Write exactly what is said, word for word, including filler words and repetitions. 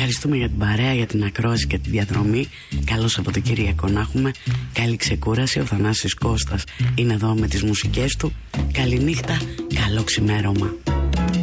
Ευχαριστούμε για την παρέα, για την ακρόαση και τη διαδρομή. Καλό Σαββατοκύριακο να έχουμε. Καλή ξεκούραση. Ο Θανάσης Κώστας είναι εδώ με τις μουσικές του. Καληνύχτα, καλό ξημέρωμα.